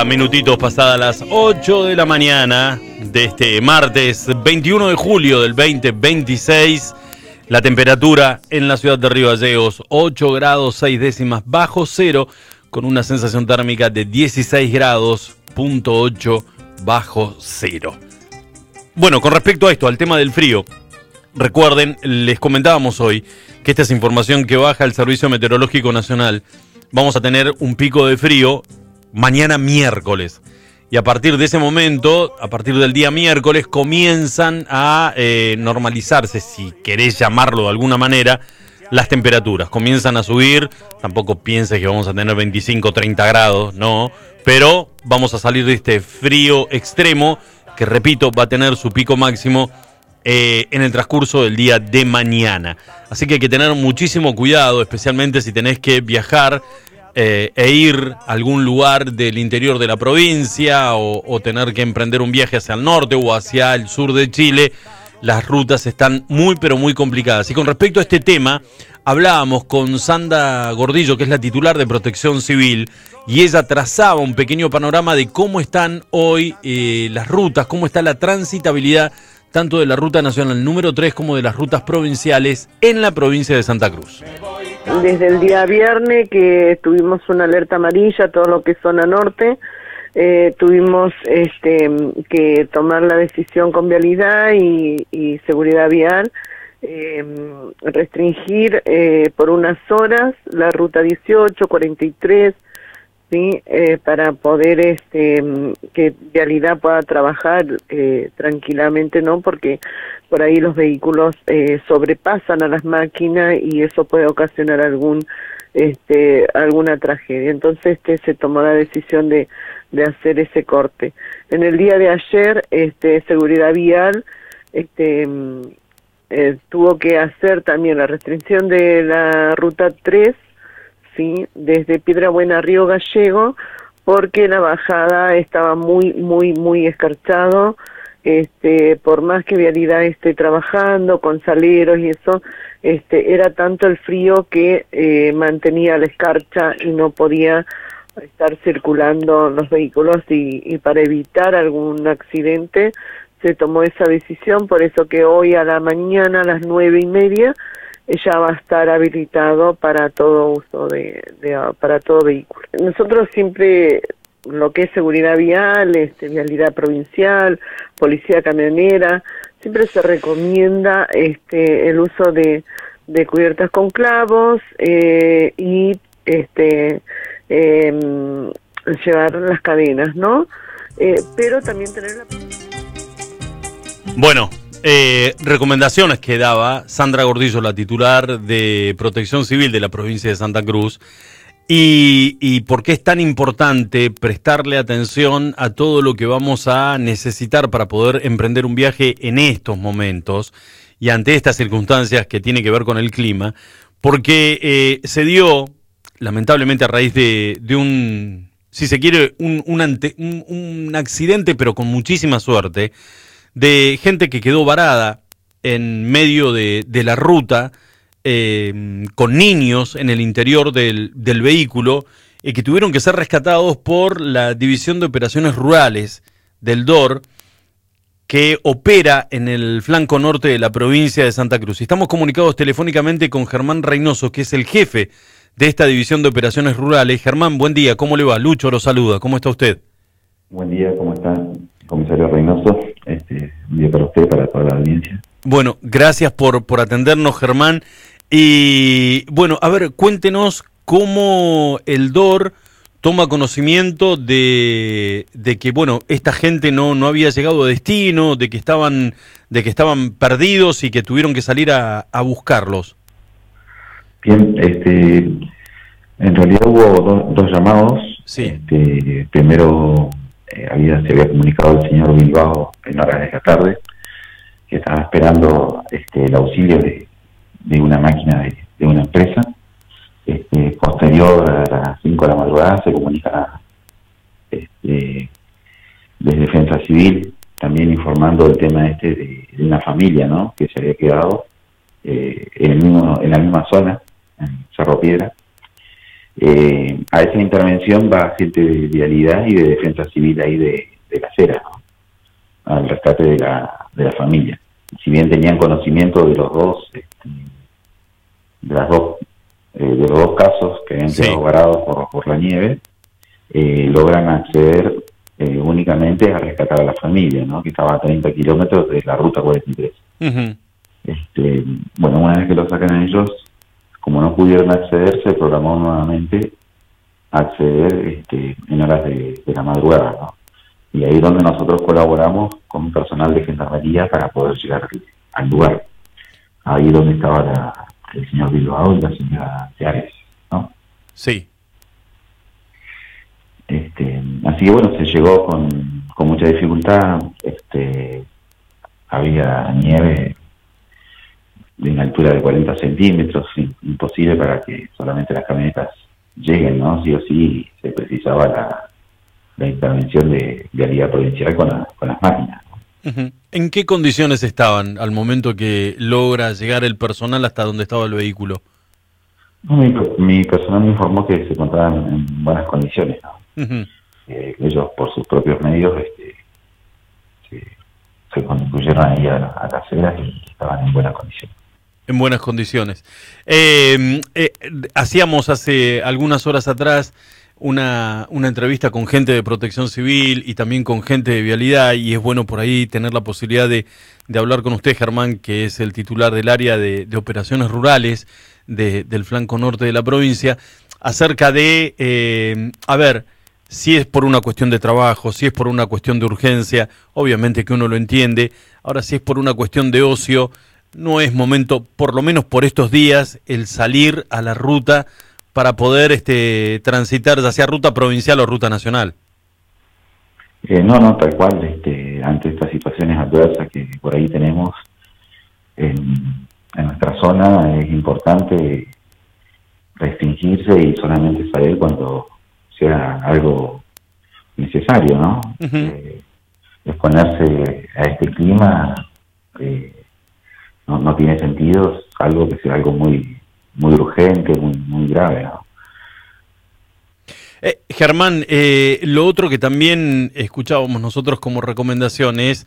Minutitos pasadas las 8 de la mañana de este martes 21 de julio del 2026. La temperatura en la ciudad de Río Gallegos, 8 grados 6 décimas bajo cero, con una sensación térmica de 16 grados, punto 8 bajo cero. Bueno, con respecto a esto, al tema del frío, recuerden, les comentábamos hoy que esta es información que baja el Servicio Meteorológico Nacional. Vamos a tener un pico de frío mañana miércoles. Y a partir de ese momento, a partir del día miércoles, comienzan a normalizarse, si querés llamarlo de alguna manera, las temperaturas. Comienzan a subir, tampoco pienses que vamos a tener 25, 30 grados, no. Pero vamos a salir de este frío extremo, que repito, va a tener su pico máximo en el transcurso del día de mañana. Así que hay que tener muchísimo cuidado, especialmente si tenés que viajar e ir a algún lugar del interior de la provincia o tener que emprender un viaje hacia el norte o hacia el sur de Chile. Las rutas están muy pero muy complicadas. Y con respecto a este tema, hablábamos con Sandra Gordillo, que es la titular de Protección Civil, y ella trazaba un pequeño panorama de cómo están hoy las rutas, cómo está la transitabilidad tanto de la ruta nacional número 3 como de las rutas provinciales en la provincia de Santa Cruz. Desde el día viernes que tuvimos una alerta amarilla, todo lo que es zona norte, tuvimos que tomar la decisión con vialidad y seguridad vial, restringir por unas horas la ruta 18, 43, ¿sí? Para poder que vialidad pueda trabajar tranquilamente, ¿no? Porque por ahí los vehículos sobrepasan a las máquinas y eso puede ocasionar alguna tragedia. Entonces se tomó la decisión de hacer ese corte. En el día de ayer, seguridad vial tuvo que hacer también la restricción de la ruta 3, sí, desde Piedra Buena a Río Gallego, porque la bajada estaba muy escarchado. Por más que vialidad esté trabajando con saleros y eso, era tanto el frío que mantenía la escarcha y no podía estar circulando los vehículos y para evitar algún accidente se tomó esa decisión. Por eso que hoy a la mañana a las 9:30 ya va a estar habilitado para todo uso para todo vehículo. Nosotros siempre, lo que es seguridad vial, vialidad provincial, policía camionera, siempre se recomienda el uso de cubiertas con clavos y llevar las cadenas, ¿no? Pero también tener la... Bueno, recomendaciones que daba Sandra Gordillo, la titular de Protección Civil de la provincia de Santa Cruz, y por qué es tan importante prestarle atención a todo lo que vamos a necesitar para poder emprender un viaje en estos momentos y ante estas circunstancias que tiene que ver con el clima, porque se dio, lamentablemente a raíz de un, si se quiere, un accidente, pero con muchísima suerte, de gente que quedó varada en medio de la ruta, con niños en el interior del vehículo, que tuvieron que ser rescatados por la División de Operaciones Rurales del DOR, que opera en el flanco norte de la provincia de Santa Cruz. Estamos comunicados telefónicamente con Germán Reynoso, que es el jefe de esta División de Operaciones Rurales. Germán, buen día, ¿cómo le va? Lucho lo saluda, ¿cómo está usted? Buen día, ¿cómo está, comisario Reynoso? Un día para usted, para toda la audiencia. Bueno, gracias por atendernos, Germán. Y bueno, a ver, cuéntenos cómo el DOR toma conocimiento de que, bueno, esta gente no había llegado a destino, de que estaban perdidos y que tuvieron que salir a buscarlos. Bien, en realidad hubo dos llamados. Sí. Primero se había comunicado el señor Bilbao en horas de la tarde que estaba esperando el auxilio de una máquina de una empresa. Posterior a las 5 de la madrugada se comunica desde Defensa Civil, también informando del tema de una familia, ¿no?, que se había quedado en la misma zona, en Cerro Piedra. A esa intervención va gente de vialidad y de defensa civil ahí de la acera, ¿no? Al rescate de la familia. Si bien tenían conocimiento de los dos, de los dos casos que habían quedado varados por la nieve, logran acceder únicamente a rescatar a la familia, ¿no? Que estaba a 30 kilómetros de la ruta 43. Uh-huh. Bueno, una vez que lo sacan a ellos, como no pudieron acceder, se programó nuevamente acceder en horas de la madrugada, ¿no? Y ahí es donde nosotros colaboramos con personal de gendarmería para poder llegar al lugar. Ahí es donde estaba el señor Bilbao y la señora Teares, ¿no? Sí. Así que bueno, se llegó con mucha dificultad. Había nieve de una altura de 40 centímetros, imposible para que solamente las camionetas lleguen, ¿no? Sí o sí se precisaba la intervención de vialidad provincial con las máquinas, ¿no? Uh-huh. ¿En qué condiciones estaban al momento que logra llegar el personal hasta donde estaba el vehículo? No, mi personal me informó que se encontraban en buenas condiciones, ¿no? Uh-huh. Ellos por sus propios medios se condujeron ahí a la acera y estaban en buenas condiciones. En buenas condiciones. Hacíamos hace algunas horas atrás una entrevista con gente de Protección Civil y también con gente de Vialidad, y es bueno por ahí tener la posibilidad de hablar con usted, Germán, que es el titular del área de operaciones rurales del flanco norte de la provincia, acerca de, a ver, si es por una cuestión de trabajo, si es por una cuestión de urgencia, obviamente que uno lo entiende. Ahora, si es por una cuestión de ocio, no es momento, por lo menos por estos días, el salir a la ruta para poder transitar, ya sea ruta provincial o ruta nacional. No, tal cual. Ante estas situaciones adversas que por ahí tenemos en nuestra zona, es importante restringirse y solamente salir cuando sea algo necesario, ¿no? Uh-huh. Exponerse a este clima no tiene sentido, salvo que sea algo muy urgente, muy grave, ¿no? Germán, lo otro que también escuchábamos nosotros como recomendación es,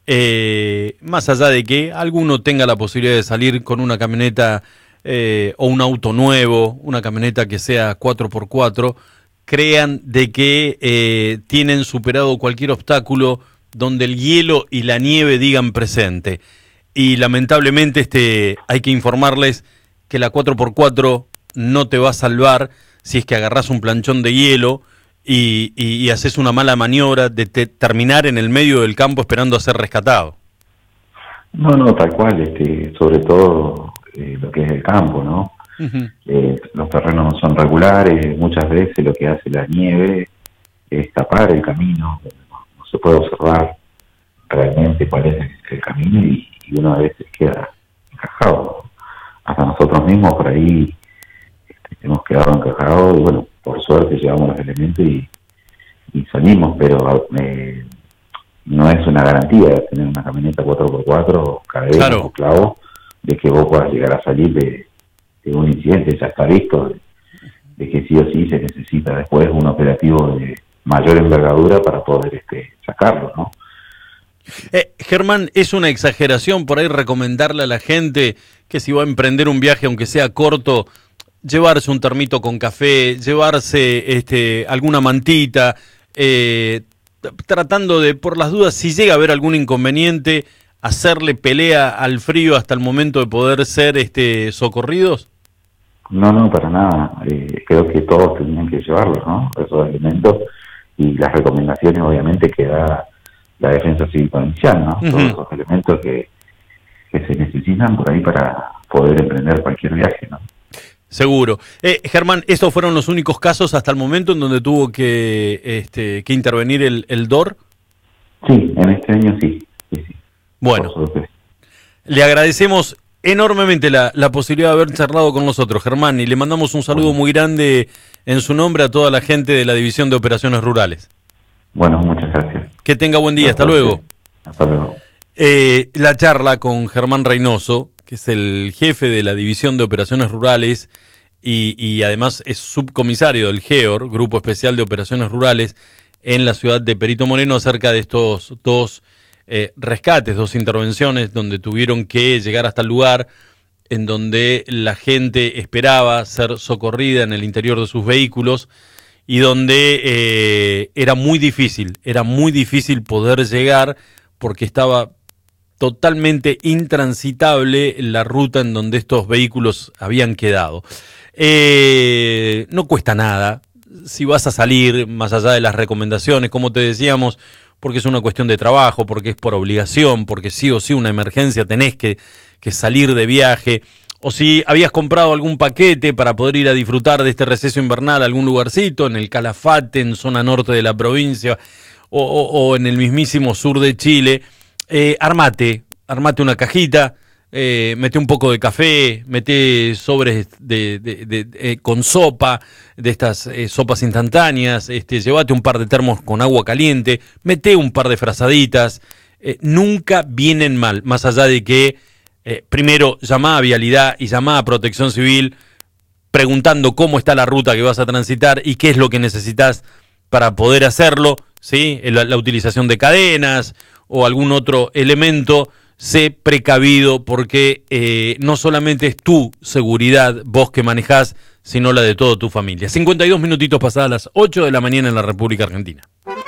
más allá de que alguno tenga la posibilidad de salir con una camioneta o un auto nuevo, una camioneta que sea 4x4, crean de que tienen superado cualquier obstáculo donde el hielo y la nieve digan presente. Y lamentablemente hay que informarles que la 4x4 no te va a salvar si es que agarrás un planchón de hielo y haces una mala maniobra de terminar en el medio del campo esperando a ser rescatado. No, tal cual, sobre todo lo que es el campo, ¿no? Uh-huh. Los terrenos no son regulares, muchas veces lo que hace la nieve es tapar el camino, no se puede observar realmente cuál es el camino y uno a veces queda encajado. Hasta nosotros mismos por ahí hemos quedado encajados y bueno, por suerte llevamos los elementos y salimos, pero no es una garantía tener una camioneta 4x4 cadena claro. O clavo de que vos puedas llegar a salir de un incidente. Ya está visto de que sí o sí se necesita después un operativo de mayor envergadura para poder sacarlo, ¿no? Germán, ¿es una exageración por ahí recomendarle a la gente que si va a emprender un viaje, aunque sea corto, llevarse un termito con café, llevarse alguna mantita, tratando de, por las dudas, si llega a haber algún inconveniente, hacerle pelea al frío hasta el momento de poder ser socorridos? No, para nada. Creo que todos tenían que llevarlos, ¿no? Esos elementos y las recomendaciones, obviamente, que da la Defensa Civil Provincial, ¿no? Uh-huh. Todos esos elementos que se necesitan por ahí para poder emprender cualquier viaje, ¿no? Seguro. Germán, ¿estos fueron los únicos casos hasta el momento en donde tuvo que intervenir el DOR? Sí, en este año sí. Bueno, le agradecemos enormemente la posibilidad de haber charlado con nosotros, Germán, y le mandamos un saludo muy grande en su nombre a toda la gente de la División de Operaciones Rurales. Bueno, muchas gracias. Que tenga buen día, hasta luego. Hasta luego. La charla con Germán Reynoso, que es el jefe de la División de Operaciones Rurales y además es subcomisario del GEOR, Grupo Especial de Operaciones Rurales, en la ciudad de Perito Moreno, acerca de estos dos rescates, dos intervenciones donde tuvieron que llegar hasta el lugar en donde la gente esperaba ser socorrida en el interior de sus vehículos y donde era muy difícil poder llegar porque estaba totalmente intransitable la ruta en donde estos vehículos habían quedado. No cuesta nada, si vas a salir, más allá de las recomendaciones, como te decíamos, porque es una cuestión de trabajo, porque es por obligación, porque sí o sí una emergencia tenés que salir de viaje, o si habías comprado algún paquete para poder ir a disfrutar de este receso invernal a algún lugarcito, en el Calafate, en zona norte de la provincia, o en el mismísimo sur de Chile, armate una cajita, mete un poco de café, mete sobres con sopa, de estas sopas instantáneas, llévate un par de termos con agua caliente, mete un par de frazaditas, nunca vienen mal, más allá de que primero llamá a Vialidad y llamá a Protección Civil preguntando cómo está la ruta que vas a transitar y qué es lo que necesitas para poder hacerlo, ¿sí? La utilización de cadenas o algún otro elemento. Sé precavido porque no solamente es tu seguridad, vos que manejás, sino la de toda tu familia. 52 minutitos pasadas las 8 de la mañana en la República Argentina.